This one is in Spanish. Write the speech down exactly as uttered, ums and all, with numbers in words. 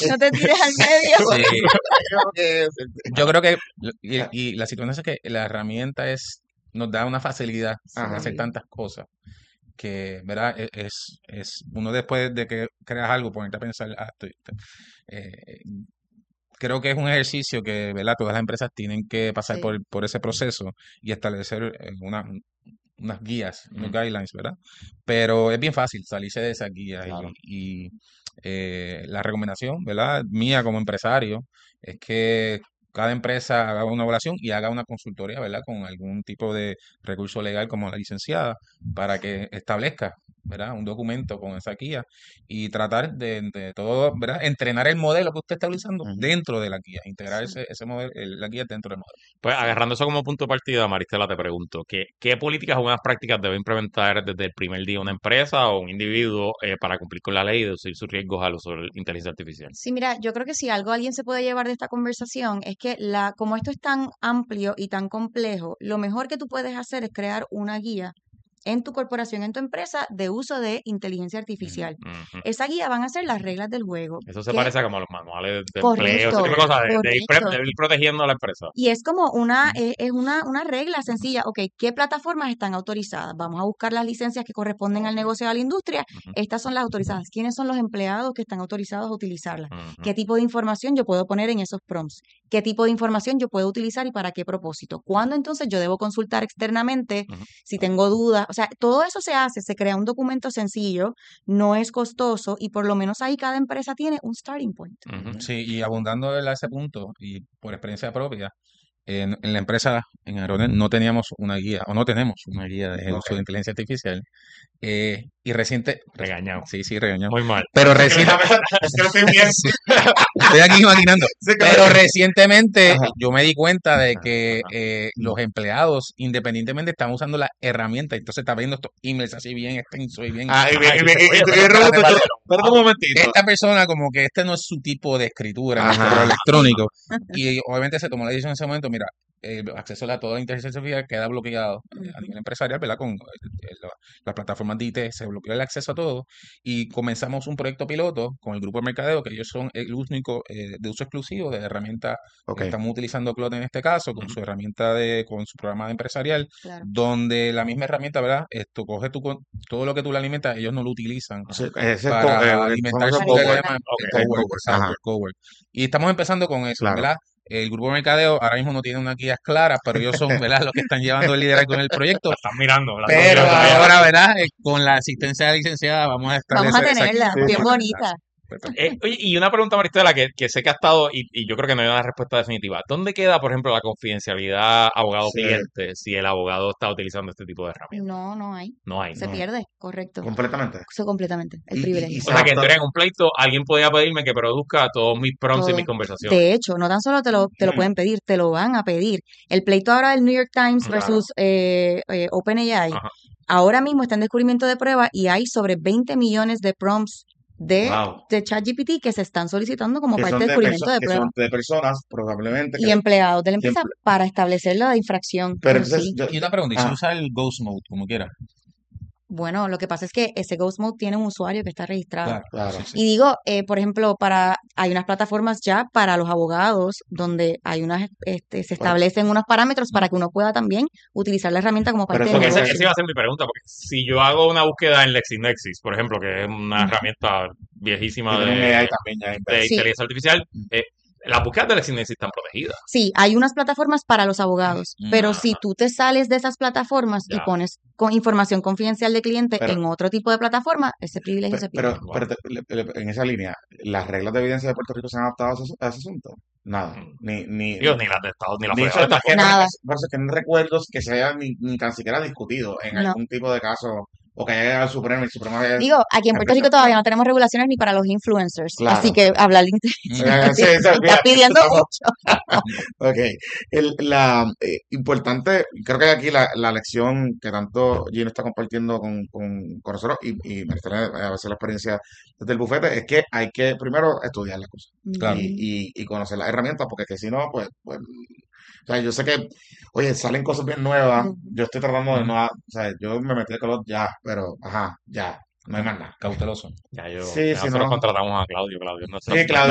No te tires al medio. Sí. Yo creo que, y, y la situación es que la herramienta es, nos da una facilidad de Ajá. hacer tantas cosas que, ¿verdad? E- Es, es uno después de que creas algo, ponerte a pensar, ah, estoy- estoy- eh, creo que es un ejercicio que, ¿verdad? Todas las empresas tienen que pasar Sí. por, por ese proceso y establecer eh, una, unas guías, unos Ujú. guidelines, ¿verdad? Pero es bien fácil salirse de esas guías y, Claro. y, eh, la recomendación, ¿verdad? Mía como empresario es que cada empresa haga una evaluación y haga una consultoría, ¿verdad? Con algún tipo de recurso legal como la licenciada para que establezca, ¿verdad? Un documento con esa guía y tratar de, de todo, ¿verdad? Entrenar el modelo que usted está utilizando Ujú. dentro de la guía, integrar Sí. ese, ese modelo, el- la guía dentro del modelo. Pues agarrando eso como punto de partida, Maristela, te pregunto, ¿qué, qué políticas o buenas prácticas debe implementar desde el primer día una empresa o un individuo eh, para cumplir con la ley y reducir sus riesgos al uso de la inteligencia artificial? Sí, mira, yo creo que si algo alguien se puede llevar de esta conversación es que la, como esto es tan amplio y tan complejo, lo mejor que tú puedes hacer es crear una guía en tu corporación, en tu empresa, de uso de inteligencia artificial. Ujú. Esa guía van a ser las reglas del juego. Eso se que parece como a los manuales de empleo, ese Correcto, tipo de cosas, de, de ir, pre- correcto. de ir protegiendo a la empresa. Y es como una, Ujú. eh, es una, una regla sencilla. Ok, ¿qué plataformas están autorizadas? Vamos a buscar las licencias que corresponden al negocio y a la industria. Ujú. Estas son las autorizadas. ¿Quiénes son los empleados que están autorizados a utilizarlas? Ujú. ¿Qué tipo de información yo puedo poner en esos prompts? ¿Qué tipo de información yo puedo utilizar y para qué propósito? ¿Cuándo entonces yo debo consultar externamente Ujú. si tengo dudas? O sea, todo eso se hace, se crea un documento sencillo, no es costoso y por lo menos ahí cada empresa tiene un starting point. Ujú. Sí, y abundando a ese punto y por experiencia propia, en, en la empresa, en Aeronet, no teníamos una guía, o no tenemos una guía de Ok. uso de inteligencia artificial. eh, y reciente, Regañado. sí, sí, regañado. Muy mal. Pero Es que reciente, es que lo estoy viendo. sí, estoy aquí imaginando. Sí, Pero claro. recientemente Ajá. yo me di cuenta de Ajá, que ajá. eh, Mm. los empleados, independientemente, están usando la herramienta. Entonces está viendo estos emails así bien extensos y bien. Ah, y, Ajá, bien- y y, tú bien- dices, y, oye, y tú pero bien espérate, robusto, espérate, tú- espérate un momentito. Esta persona como que este no es su tipo de escritura en el correo Ajá. electrónico y obviamente se tomó la decisión en ese momento, mira, el acceso a toda la inteligencia artificial queda bloqueado eh, a Ujú. nivel empresarial, ¿verdad? Con eh, eh, la- las plataformas de I T se bloqueó el acceso a todo y comenzamos un proyecto piloto con el grupo de mercadeo, que ellos son el único eh, de uso exclusivo de herramienta. Ok. Estamos utilizando Cloud en este caso, con Ujú. su herramienta de, con su programa empresarial, Claro. donde la misma herramienta, ¿verdad? Esto coge tu, con- todo lo que tú le alimentas, ellos no lo utilizan Sí, ese es co- para eh, el alimentar famoso su Para que le cowork. llaman Ok. el El cowork, cowork. exacto, Ajá. el cowork. Y estamos empezando con eso, Claro. ¿verdad? El grupo de mercadeo ahora mismo no tiene unas guías claras, pero ellos son, ¿verdad? Los que están llevando el liderazgo en el proyecto. La están mirando, la Pero están mirando. ahora, ¿verdad? Eh, Con la asistencia de la licenciada vamos a Vamos a establecer esa tenerla, guía. Sí, bien Vamos a tenerla. bonita. Perfecto. Eh, oye, y una pregunta, Maristela, que, que sé que ha estado, y, y yo creo que no hay una respuesta definitiva. ¿Dónde queda, por ejemplo, la confidencialidad Sí. abogado-cliente si el abogado está utilizando este tipo de herramientas? No, no hay. No hay, Se ¿no? No. pierde, correcto. Completamente. Eso completamente, el Y, y, y privilegio. O se sea que en adapta. teoría en un pleito alguien podría pedirme que produzca todos mis prompts y mis Todo. conversaciones. De hecho, no tan solo te lo, te lo Mm. pueden pedir, te lo van a pedir. El pleito ahora del New York Times Ujú. Claro. versus eh, eh, OpenAI, Ajá. ahora mismo está en descubrimiento de prueba y hay sobre veinte millones de prompts de, Wow. de ChatGPT que se están solicitando como Que parte son del de, descubrimiento perso- de que prueba. son de personas probablemente Y que empleados de la empresa siempre. para establecer la infracción. Pero Pero entonces, sí, yo, Y una pregunta, ¿y si ah, usa el Ghost Mode como quiera? bueno, lo que pasa es que ese Ghost Mode tiene un usuario que está registrado. Claro, claro. sí, sí. Y digo, eh, por ejemplo, para hay unas plataformas ya para los abogados donde hay unas, este, se Pero, establecen unos parámetros para que uno pueda también utilizar la herramienta como pero parte eso, del Porque ese, ese, negocio. esa iba a ser mi pregunta, porque si yo hago una búsqueda en LexisNexis, por ejemplo, que es una Ujú. herramienta que viejísima tiene un A I de, también ya de inverso. Sí, inteligencia artificial, Mm. eh, las búsquedas de LexisNexis están protegidas. sí, hay unas plataformas para los abogados, pero Mm. Ajá, si tú te sales de esas plataformas y ya. pones con información confidencial de cliente Pero, en otro tipo de plataforma, ese privilegio pe- se pierde. pero, Wow. pero te- le- le- en esa línea, ¿las reglas de evidencia de Puerto Rico se han adaptado a ese, a ese asunto? Nada. Mm. Ni, ni, Digo, ni, ni las de Estados ni las ni eso, federales es que tampoco. no, Nada, es- por eso es que no recuerdo que se haya ni, ni tan siquiera discutido en no. algún tipo de caso o que haya llegado al Supremo y el Supremo haya Digo, aquí en Puerto Rico todavía no tenemos regulaciones ni para los influencers, así Claro. que hablar de Mm. inteligencia Eh, sí, sí, artificial está mira, pidiendo estamos, mucho. ok. El, la eh, importante, creo que aquí la, la lección que tanto Gino está compartiendo con, con, con nosotros y, y me gustaría a veces la experiencia desde el bufete es que hay que primero estudiar las cosas Claro. Ujú. y, y, y conocer las herramientas, porque que si no, pues, pues, o sea, yo sé que, oye, salen cosas bien nuevas, Ujú. yo estoy tratando de Ujú. no, ha- o sea, yo me metí de color ya, pero, ajá, ya, no hay más nada. Cauteloso. Ya yo, Sí, ya sí, nosotros no. contratamos a Claudio, Claudio. No, Sí, no, no, Claudio.